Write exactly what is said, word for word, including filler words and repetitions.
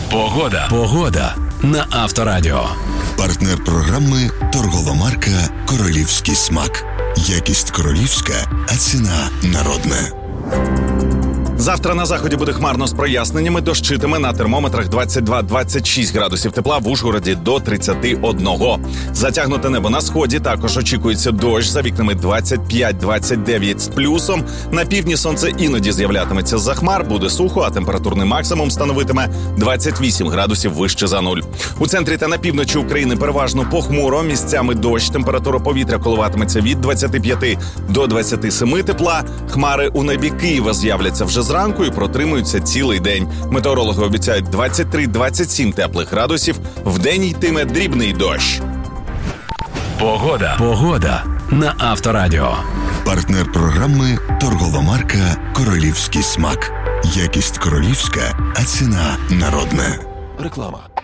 Погода. Погода на Авторадіо. Партнер програми торгова марка «Королівський смак». Якість королівська, а ціна народна. Завтра на заході буде хмарно з проясненнями, дощитиме на термометрах двадцять два - двадцять шість градусів тепла, в Ужгороді до тридцять один. Затягнуте небо на сході, також очікується дощ, за вікнами двадцять п'ять - двадцять дев'ять з плюсом. На півдні сонце іноді з'являтиметься з-за хмар, буде сухо, а температурний максимум становитиме двадцять вісім градусів вище за нуль. У центрі та на півночі України переважно похмуро, місцями дощ, температура повітря коливатиметься від двадцяти п'яти до двадцяти семи тепла. Хмари у небі Києва з'являться вже зранку і протримуються цілий день. Метеорологи обіцяють двадцять три - двадцять сім теплих градусів. Вдень йтиме дрібний дощ. Погода. Погода на Авторадіо. Партнер програми торгова марка «Королівський смак». Якість королівська, а ціна народна. Реклама.